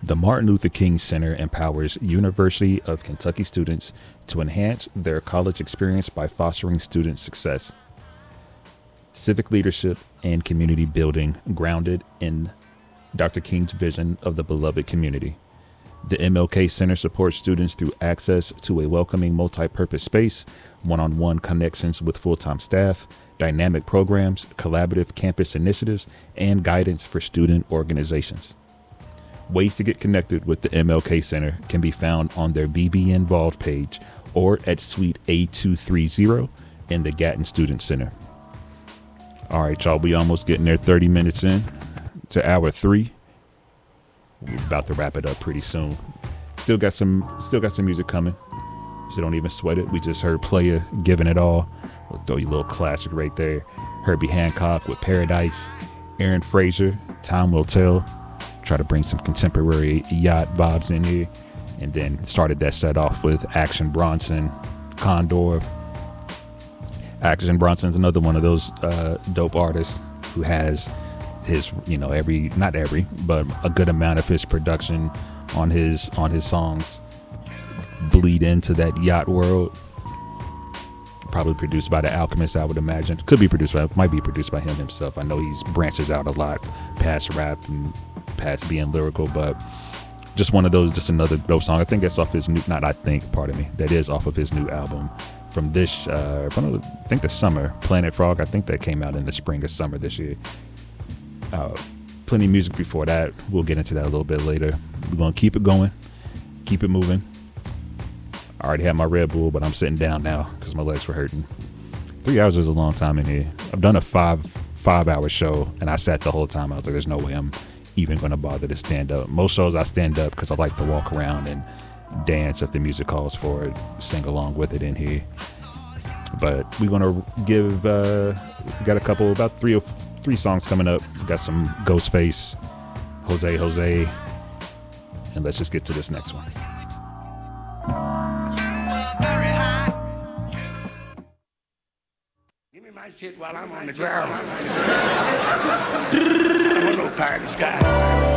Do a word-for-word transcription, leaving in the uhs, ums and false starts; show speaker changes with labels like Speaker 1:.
Speaker 1: The Martin Luther King Center empowers University of Kentucky students to enhance their college experience by fostering student success, civic leadership, and community building grounded in Doctor King's vision of the beloved community. The M L K Center supports students through access to a welcoming multi-purpose space, one-on-one connections with full-time staff, dynamic programs, collaborative campus initiatives, and guidance for student organizations. Ways to get connected with the M L K Center can be found on their B B Involved page or at Suite A two thirty in the Gatton Student Center. All right, y'all, we almost getting there, thirty minutes in to hour three. We're about to wrap it up pretty soon. Still got some, still got some music coming. So don't even sweat it. We just heard Playa Giving It All. We'll throw you a little classic right there. Herbie Hancock with Paradise. Aaron Frazier, Time Will Tell. Try to bring some contemporary yacht vibes in here. And then started that set off with Action Bronson, Condor. Action Bronson's another one of those uh, dope artists who has his, you know, every, not every, but a good amount of his production on his on his songs bleed into that yacht world. Probably produced by The Alchemist, I would imagine. Could be produced by, might be produced by him himself. I know he's branches out a lot past rap and past being lyrical, but just one of those, just another dope song. I think that's off his new, not I think, pardon me, that is off of his new album from this, uh, from, I think the summer, Planet Frog. I think that came out in the spring or summer this year. Uh, plenty of music before that. We'll get into that a little bit later. We're going to keep it going, keep it moving. I already had my Red Bull, but I'm sitting down now because my legs were hurting. Three hours is a long time in here. I've done a five five hour show and I sat the whole time. I was like, there's no way I'm even going to bother to stand up. Most shows I stand up because I like to walk around and dance if the music calls for it, sing along with it in here. But we're going to give, uh, we got a couple, about three or three songs coming up. We got some Ghostface, Jose Jose, and let's just get to this next one.
Speaker 2: Give me my shit while I'm on the ground. I'm a little pie in the sky.